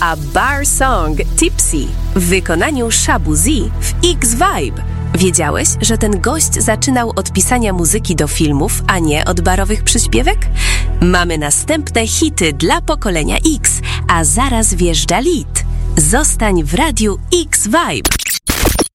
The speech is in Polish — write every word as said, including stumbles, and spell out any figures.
a bar song Tipsy w wykonaniu Shabu Z w X-Vibe. Wiedziałeś, że ten gość zaczynał od pisania muzyki do filmów, a nie od barowych przyśpiewek? Mamy następne hity dla pokolenia X, a zaraz wjeżdża Lit. Zostań w radiu X-Vibe.